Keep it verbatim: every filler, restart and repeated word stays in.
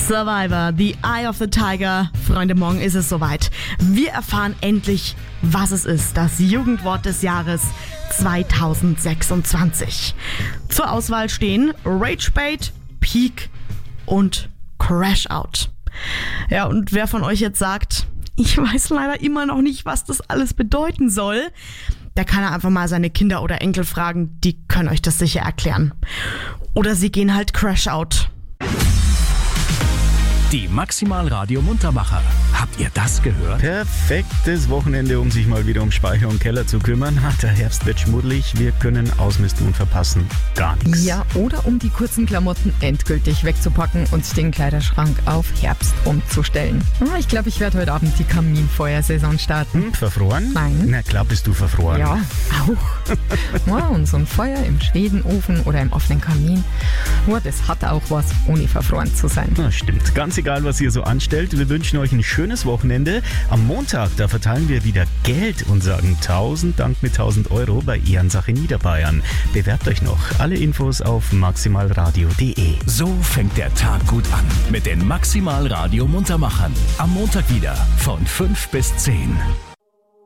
Survivor, The Eye of the Tiger. Freunde, morgen ist es soweit. Wir erfahren endlich, was es ist, das Jugendwort des Jahres zwanzig sechsundzwanzig. Zur Auswahl stehen Ragebait, Peak und Crashout. Ja, und wer von euch jetzt sagt, ich weiß leider immer noch nicht, was das alles bedeuten soll, der kann ja einfach mal seine Kinder oder Enkel fragen, die können euch das sicher erklären. Oder sie gehen halt Crashout. Die Maximal Radio Muntermacher. Habt ihr das gehört? Perfektes Wochenende, um sich mal wieder um Speicher und Keller zu kümmern. Der Herbst wird schmuddelig, wir können ausmisten und verpassen gar nichts. Ja, oder um die kurzen Klamotten endgültig wegzupacken und den Kleiderschrank auf Herbst umzustellen. Ich glaube, ich werde heute Abend die Kaminfeuersaison starten. Hm, verfroren? Nein. Na klar bist du verfroren. Ja, auch. Ja, und so ein Feuer im Schwedenofen oder im offenen Kamin, ja, das hat auch was, ohne verfroren zu sein. Na, stimmt. Ganz egal, was ihr so anstellt, wir wünschen euch ein schönes Wochenende. Am Montag, da verteilen wir wieder Geld und sagen tausend Dank mit tausend Euro bei Ehrensache Niederbayern. Bewerbt euch noch. Alle Infos auf maximalradio punkt de. So fängt der Tag gut an mit den Maximal Radio Muntermachern. Am Montag wieder von fünf bis zehn.